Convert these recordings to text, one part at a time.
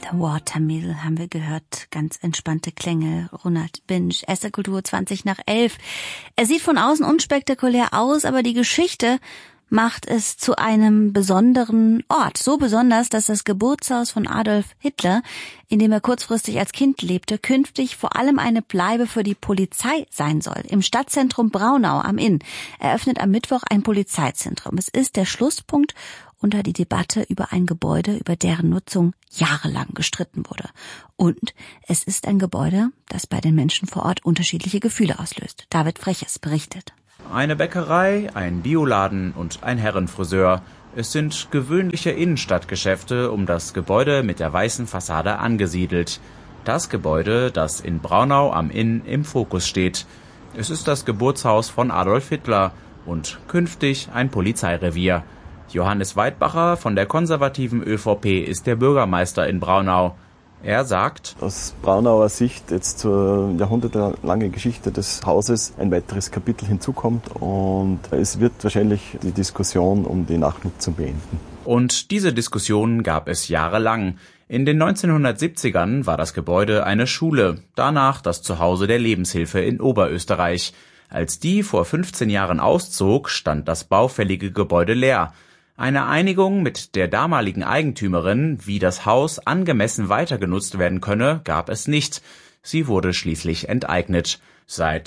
The Watermill haben wir gehört. Ganz entspannte Klänge. Ronald Binsch, SR-Kultur 20:11. Er sieht von außen unspektakulär aus, aber die Geschichte macht es zu einem besonderen Ort. So besonders, dass das Geburtshaus von Adolf Hitler, in dem er kurzfristig als Kind lebte, künftig vor allem eine Bleibe für die Polizei sein soll. Im Stadtzentrum Braunau am Inn eröffnet am Mittwoch ein Polizeizentrum. Es ist der Schlusspunkt unter die Debatte über ein Gebäude, über deren Nutzung jahrelang gestritten wurde. Und es ist ein Gebäude, das bei den Menschen vor Ort unterschiedliche Gefühle auslöst. David Freches berichtet. Eine Bäckerei, ein Bioladen und ein Herrenfriseur. Es sind gewöhnliche Innenstadtgeschäfte um das Gebäude mit der weißen Fassade angesiedelt. Das Gebäude, das in Braunau am Inn im Fokus steht. Es ist das Geburtshaus von Adolf Hitler und künftig ein Polizeirevier. Johannes Weidbacher von der konservativen ÖVP ist der Bürgermeister in Braunau. Er sagt: Aus Braunauer Sicht jetzt zur jahrhundertelangen Geschichte des Hauses ein weiteres Kapitel hinzukommt und es wird wahrscheinlich die Diskussion um die Nachnutzung beenden. Und diese Diskussion gab es jahrelang. In den 1970ern war das Gebäude eine Schule, danach das Zuhause der Lebenshilfe in Oberösterreich. Als die vor 15 Jahren auszog, stand das baufällige Gebäude leer. Eine Einigung mit der damaligen Eigentümerin, wie das Haus angemessen weiter genutzt werden könne, gab es nicht. Sie wurde schließlich enteignet. Seit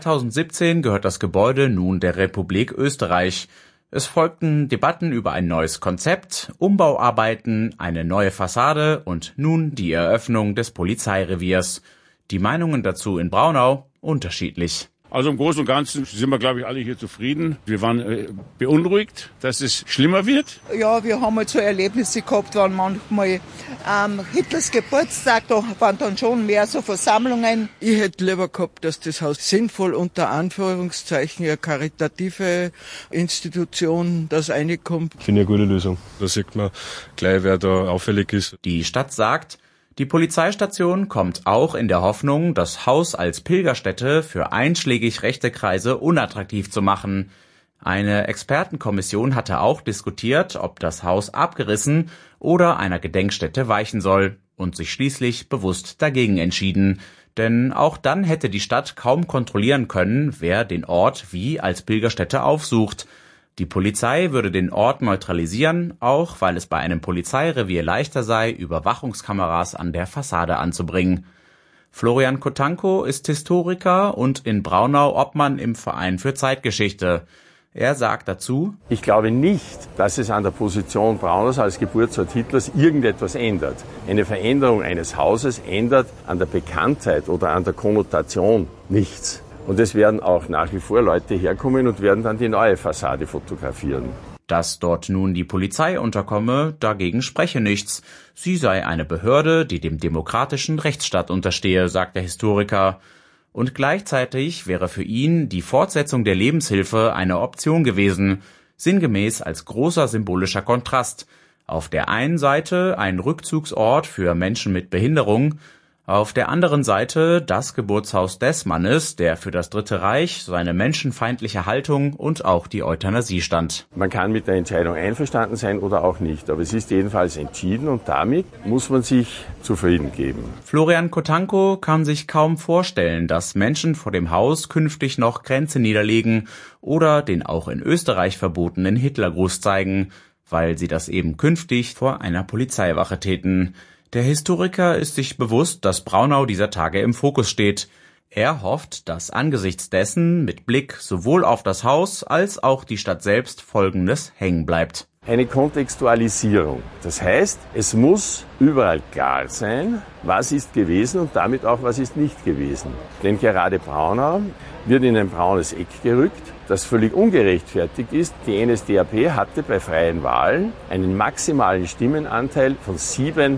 2017 gehört das Gebäude nun der Republik Österreich. Es folgten Debatten über ein neues Konzept, Umbauarbeiten, eine neue Fassade und nun die Eröffnung des Polizeireviers. Die Meinungen dazu in Braunau unterschiedlich. Also im Großen und Ganzen sind wir, glaube ich, alle hier zufrieden. Wir waren beunruhigt, dass es schlimmer wird. Ja, wir haben halt so Erlebnisse gehabt, waren manchmal Hitlers Geburtstag, da waren dann schon mehr so Versammlungen. Ich hätte lieber gehabt, dass das Haus sinnvoll unter Anführungszeichen eine karitative Institution das reinkommt. Ich finde eine gute Lösung. Da sieht man gleich, wer da auffällig ist. Die Stadt sagt, die Polizeistation kommt auch in der Hoffnung, das Haus als Pilgerstätte für einschlägig rechte Kreise unattraktiv zu machen. Eine Expertenkommission hatte auch diskutiert, ob das Haus abgerissen oder einer Gedenkstätte weichen soll und sich schließlich bewusst dagegen entschieden. Denn auch dann hätte die Stadt kaum kontrollieren können, wer den Ort wie als Pilgerstätte aufsucht. Die Polizei würde den Ort neutralisieren, auch weil es bei einem Polizeirevier leichter sei, Überwachungskameras an der Fassade anzubringen. Florian Kotanko ist Historiker und in Braunau Obmann im Verein für Zeitgeschichte. Er sagt dazu: Ich glaube nicht, dass es an der Position Braunaus als Geburtsort Hitlers irgendetwas ändert. Eine Veränderung eines Hauses ändert an der Bekanntheit oder an der Konnotation nichts. Und es werden auch nach wie vor Leute herkommen und werden dann die neue Fassade fotografieren. Dass dort nun die Polizei unterkomme, dagegen spreche nichts. Sie sei eine Behörde, die dem demokratischen Rechtsstaat unterstehe, sagt der Historiker. Und gleichzeitig wäre für ihn die Fortsetzung der Lebenshilfe eine Option gewesen, sinngemäß als großer symbolischer Kontrast. Auf der einen Seite ein Rückzugsort für Menschen mit Behinderung, auf der anderen Seite das Geburtshaus des Mannes, der für das Dritte Reich, seine menschenfeindliche Haltung und auch die Euthanasie stand. Man kann mit der Entscheidung einverstanden sein oder auch nicht, aber es ist jedenfalls entschieden und damit muss man sich zufrieden geben. Florian Kotanko kann sich kaum vorstellen, dass Menschen vor dem Haus künftig noch Grenze niederlegen oder den auch in Österreich verbotenen Hitlergruß zeigen, weil sie das eben künftig vor einer Polizeiwache täten. Der Historiker ist sich bewusst, dass Braunau dieser Tage im Fokus steht. Er hofft, dass angesichts dessen mit Blick sowohl auf das Haus als auch die Stadt selbst Folgendes hängen bleibt. Eine Kontextualisierung. Das heißt, es muss überall klar sein, was ist gewesen und damit auch, was ist nicht gewesen. Denn gerade Braunau wird in ein braunes Eck gerückt, das völlig ungerechtfertigt ist. Die NSDAP hatte bei freien Wahlen einen maximalen Stimmenanteil von 7%.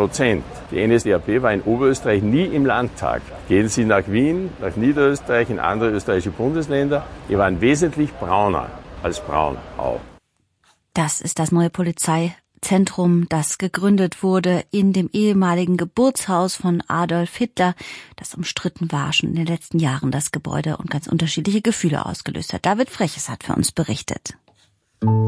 Die NSDAP war in Oberösterreich nie im Landtag. Gehen Sie nach Wien, nach Niederösterreich, in andere österreichische Bundesländer, die waren wesentlich brauner als Braunau. Das ist das neue Polizeizentrum, das gegründet wurde in dem ehemaligen Geburtshaus von Adolf Hitler, das umstritten war schon in den letzten Jahren, das Gebäude, und ganz unterschiedliche Gefühle ausgelöst hat. David Freches hat für uns berichtet.